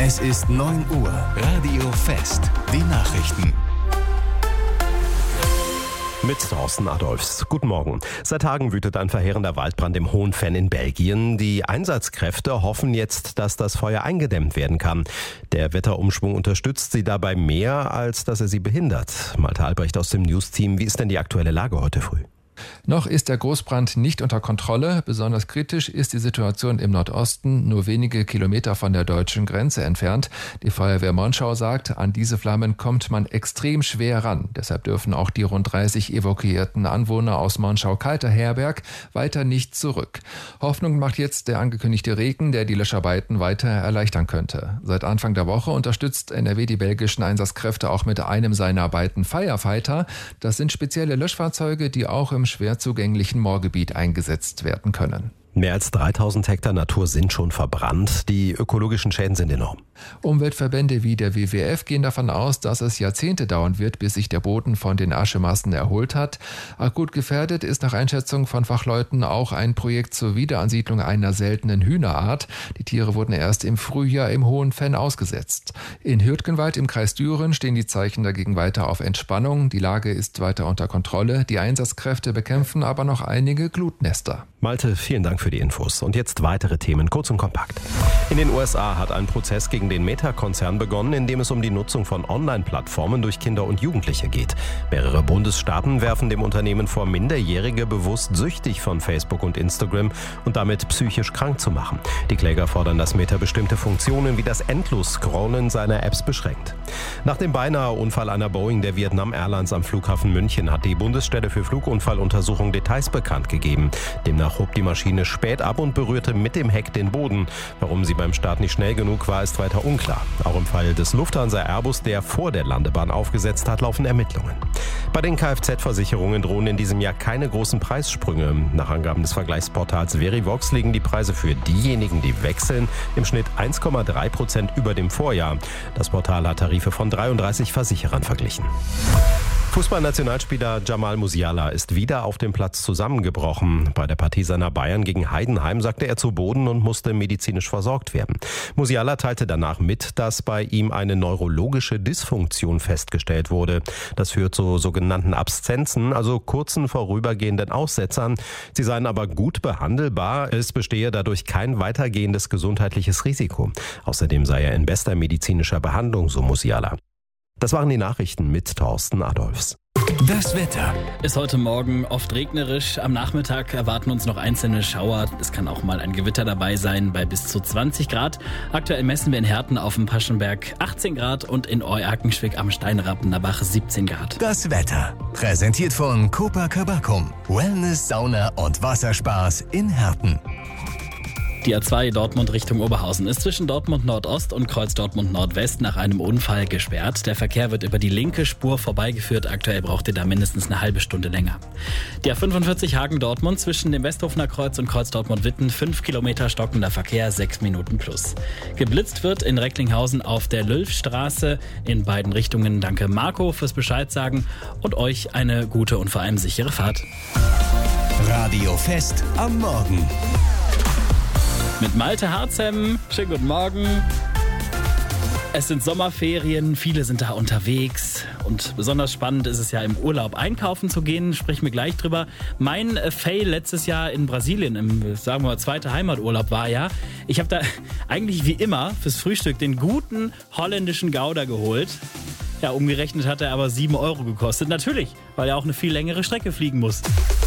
Es ist 9 Uhr. Radio Fest. Die Nachrichten. Mit Thorsten Adolfs. Guten Morgen. Seit Tagen wütet ein verheerender Waldbrand im Hohenvenn in Belgien. Die Einsatzkräfte hoffen jetzt, dass das Feuer eingedämmt werden kann. Der Wetterumschwung unterstützt sie dabei mehr, als dass er sie behindert. Malte Albrecht aus dem News-Team. Wie ist denn die aktuelle Lage heute früh? Noch ist der Großbrand nicht unter Kontrolle. Besonders kritisch ist die Situation im Nordosten, nur wenige Kilometer von der deutschen Grenze entfernt. Die Feuerwehr Monschau sagt, an diese Flammen kommt man extrem schwer ran. Deshalb dürfen auch die rund 30 evakuierten Anwohner aus Monschau-Kalter-Herberg weiter nicht zurück. Hoffnung macht jetzt der angekündigte Regen, der die Löscharbeiten weiter erleichtern könnte. Seit Anfang der Woche unterstützt NRW die belgischen Einsatzkräfte auch mit einem seiner beiden Firefighter. Das sind spezielle Löschfahrzeuge, die auch im schwer zugänglichen Moorgebiet eingesetzt werden können. Mehr als 3000 Hektar Natur sind schon verbrannt. Die ökologischen Schäden sind enorm. Umweltverbände wie der WWF gehen davon aus, dass es Jahrzehnte dauern wird, bis sich der Boden von den Aschemassen erholt hat. Akut gefährdet ist nach Einschätzung von Fachleuten auch ein Projekt zur Wiederansiedlung einer seltenen Hühnerart. Die Tiere wurden erst im Frühjahr im Hohenvenn ausgesetzt. In Hürtgenwald im Kreis Düren stehen die Zeichen dagegen weiter auf Entspannung. Die Lage ist weiter unter Kontrolle. Die Einsatzkräfte bekämpfen aber noch einige Glutnester. Malte, vielen Dank für die Infos. Und jetzt weitere Themen, kurz und kompakt. In den USA hat ein Prozess gegen den Meta-Konzern begonnen, in dem es um die Nutzung von Online-Plattformen durch Kinder und Jugendliche geht. Mehrere Bundesstaaten werfen dem Unternehmen vor, Minderjährige bewusst süchtig von Facebook und Instagram und damit psychisch krank zu machen. Die Kläger fordern, dass Meta bestimmte Funktionen wie das Endlos-Scrollen seiner Apps beschränkt. Nach dem beinahe Unfall einer Boeing der Vietnam Airlines am Flughafen München hat die Bundesstelle für Flugunfalluntersuchung Details bekannt gegeben. Demnach hob die Maschine spät ab und berührte mit dem Heck den Boden. Warum sie beim Start nicht schnell genug war, ist weiter unklar. Auch im Fall des Lufthansa Airbus, der vor der Landebahn aufgesetzt hat, laufen Ermittlungen. Bei den Kfz-Versicherungen drohen in diesem Jahr keine großen Preissprünge. Nach Angaben des Vergleichsportals Verivox liegen die Preise für diejenigen, die wechseln, im Schnitt 1,3% über dem Vorjahr. Das Portal hat Tarife von 33 Versicherern verglichen. Fußballnationalspieler Jamal Musiala ist wieder auf dem Platz zusammengebrochen. Bei der Partie seiner Bayern gegen Heidenheim sagte er zu Boden und musste medizinisch versorgt werden. Musiala teilte danach mit, dass bei ihm eine neurologische Dysfunktion festgestellt wurde. Das führt zu sogenannten Abszenzen, also kurzen vorübergehenden Aussetzern. Sie seien aber gut behandelbar. Es bestehe dadurch kein weitergehendes gesundheitliches Risiko. Außerdem sei er in bester medizinischer Behandlung, so Musiala. Das waren die Nachrichten mit Thorsten Adolfs. Das Wetter. Ist heute Morgen oft regnerisch. Am Nachmittag erwarten uns noch einzelne Schauer. Es kann auch mal ein Gewitter dabei sein bei bis zu 20 Grad. Aktuell messen wir in Herten auf dem Paschenberg 18 Grad und in Euerkenschwick am Steinrappenerbach 17 Grad. Das Wetter. Präsentiert von Copacabacum. Wellness, Sauna und Wasserspaß in Herten. Die A2 Dortmund Richtung Oberhausen ist zwischen Dortmund Nordost und Kreuz Dortmund Nordwest nach einem Unfall gesperrt. Der Verkehr wird über die linke Spur vorbeigeführt. Aktuell braucht ihr da mindestens eine halbe Stunde länger. Die A45 Hagen Dortmund zwischen dem Westhofener Kreuz und Kreuz Dortmund Witten 5 Kilometer stockender Verkehr, 6 Minuten plus. Geblitzt wird in Recklinghausen auf der Lülfstraße in beiden Richtungen. Danke Marco fürs Bescheid sagen und euch eine gute und vor allem sichere Fahrt. Radio Fest am Morgen. Mit Malte Harzem. Schönen guten Morgen. Es sind Sommerferien, viele sind da unterwegs und besonders spannend ist es ja im Urlaub einkaufen zu gehen, sprechen wir gleich drüber. Mein Fail letztes Jahr in Brasilien, im, sagen wir mal, zweiter Heimaturlaub war ja, ich habe da eigentlich wie immer fürs Frühstück den guten holländischen Gouda geholt. Ja, umgerechnet hat er aber 7 € gekostet. Natürlich, weil er auch eine viel längere Strecke fliegen muss.